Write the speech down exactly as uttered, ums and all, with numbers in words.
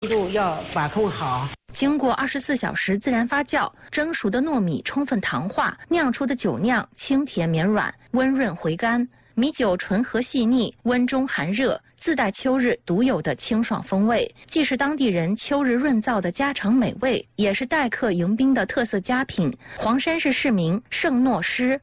度要把控好。 经过二十四小时自然发酵，蒸熟的糯米充分糖化，酿出的酒酿清甜绵软，温润回甘。米酒醇和细腻，温中含热，自带秋日独有的清爽风味，既是当地人秋日润燥的家常美味，也是待客迎宾的特色佳品。黄山市市民盛诺诗